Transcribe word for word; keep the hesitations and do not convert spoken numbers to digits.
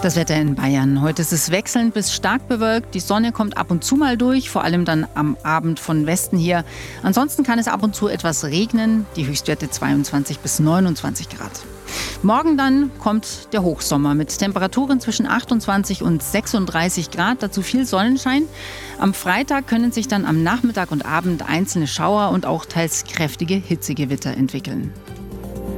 Das Wetter in Bayern. Heute ist es wechselnd bis stark bewölkt. Die Sonne kommt ab und zu mal durch, vor allem dann am Abend von Westen her. Ansonsten kann es ab und zu etwas regnen. Die Höchstwerte zweiundzwanzig bis neunundzwanzig Grad. Morgen dann kommt der Hochsommer mit Temperaturen zwischen achtundzwanzig und sechsunddreißig Grad, dazu viel Sonnenschein. Am Freitag können sich dann am Nachmittag und Abend einzelne Schauer und auch teils kräftige Hitzegewitter entwickeln.